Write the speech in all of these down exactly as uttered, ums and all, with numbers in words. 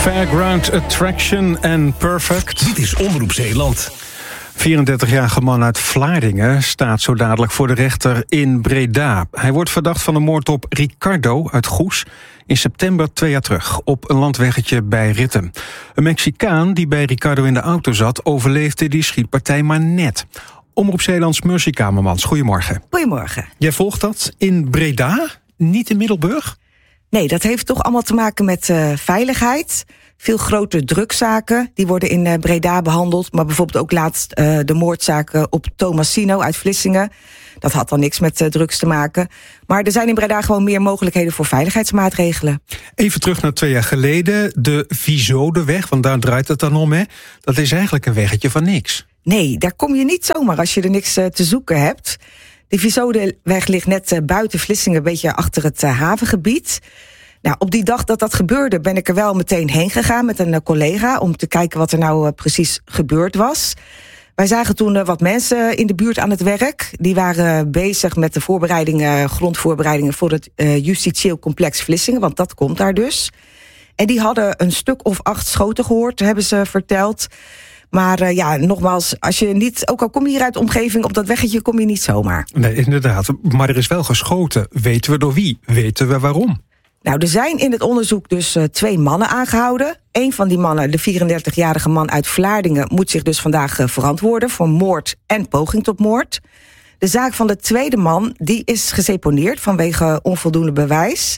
Fairground Attraction en Perfect. Dit is Omroep Zeeland. vierendertigjarige man uit Vlaardingen staat zo dadelijk voor de rechter in Breda. Hij wordt verdacht van de moord op Ricardo uit Goes in september twee jaar terug op een landweggetje bij Ritten. Een Mexicaan die bij Ricardo in de auto zat overleefde die schietpartij maar net. Omroep Zeelands Mercy Kamermans, goedemorgen. Goedemorgen. Jij volgt dat in Breda, niet in Middelburg? Nee, dat heeft toch allemaal te maken met uh, veiligheid. Veel grote drugszaken, die worden in uh, Breda behandeld. Maar bijvoorbeeld ook laatst uh, de moordzaken op Thomasino uit Vlissingen. Dat had dan niks met uh, drugs te maken. Maar er zijn in Breda gewoon meer mogelijkheden voor veiligheidsmaatregelen. Even terug naar twee jaar geleden. De Vizodeweg, want daar draait het dan om, hè? Dat is eigenlijk een weggetje van niks. Nee, daar kom je niet zomaar als je er niks uh, te zoeken hebt. De Vizodeweg ligt net uh, buiten Vlissingen, een beetje achter het uh, havengebied. Nou, op die dag dat dat gebeurde ben ik er wel meteen heen gegaan met een uh, collega om te kijken wat er nou uh, precies gebeurd was. Wij zagen toen uh, wat mensen in de buurt aan het werk. Die waren uh, bezig met de voorbereidingen, grondvoorbereidingen voor het uh, justitieel complex Vlissingen, want dat komt daar dus. En die hadden een stuk of acht schoten gehoord, hebben ze verteld. Maar uh, ja, nogmaals, als je niet, ook al kom je hier uit de omgeving, op dat weggetje kom je niet zomaar. Nee, inderdaad. Maar er is wel geschoten. Weten we door wie? Weten we waarom? Nou, er zijn in het onderzoek dus uh, twee mannen aangehouden. Eén van die mannen, de vierendertigjarige man uit Vlaardingen, moet zich dus vandaag uh, verantwoorden voor moord en poging tot moord. De zaak van de tweede man, die is geseponeerd vanwege onvoldoende bewijs.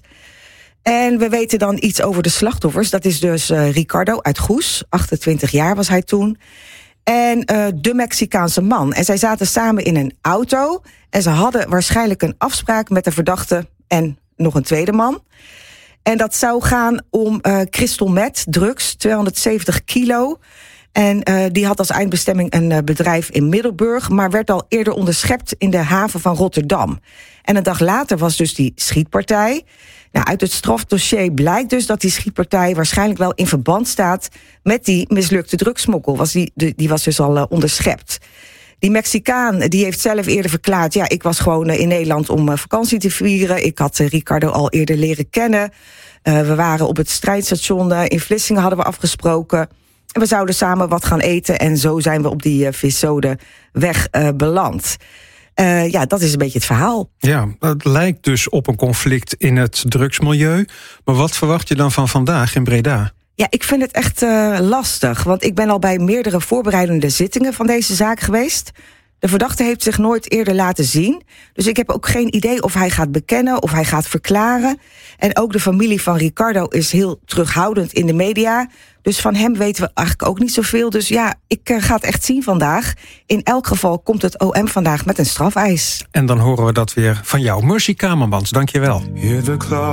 En we weten dan iets over de slachtoffers. Dat is dus uh, Ricardo uit Goes, achtentwintig jaar was hij toen. En uh, de Mexicaanse man. En zij zaten samen in een auto. En ze hadden waarschijnlijk een afspraak met de verdachte en nog een tweede man. En dat zou gaan om uh, crystal meth, drugs, tweehonderdzeventig kilo. En uh, die had als eindbestemming een uh, bedrijf in Middelburg, maar werd al eerder onderschept in de haven van Rotterdam. En een dag later was dus die schietpartij. Nou, uit het strafdossier blijkt dus dat die schietpartij waarschijnlijk wel in verband staat met die mislukte drugsmokkel. Was die, die was dus al uh, onderschept. Die Mexicaan die heeft zelf eerder verklaard, ja, ik was gewoon uh, in Nederland om uh, vakantie te vieren. Ik had uh, Ricardo al eerder leren kennen. Uh, we waren op het strijdstation uh, in Vlissingen, hadden we afgesproken. En we zouden samen wat gaan eten en zo zijn we op die uh, Vizodeweg uh, beland. Uh, ja, dat is een beetje het verhaal. Ja, het lijkt dus op een conflict in het drugsmilieu. Maar wat verwacht je dan van vandaag in Breda? Ja, ik vind het echt uh, lastig, want ik ben al bij meerdere voorbereidende zittingen van deze zaak geweest. De verdachte heeft zich nooit eerder laten zien. Dus ik heb ook geen idee of hij gaat bekennen, of hij gaat verklaren. En ook de familie van Ricardo is heel terughoudend in de media. Dus van hem weten we eigenlijk ook niet zoveel. Dus ja, ik uh, ga het echt zien vandaag. In elk geval komt het O M vandaag met een strafeis. En dan horen we dat weer van jou. Mercy Kamermans, dank je wel.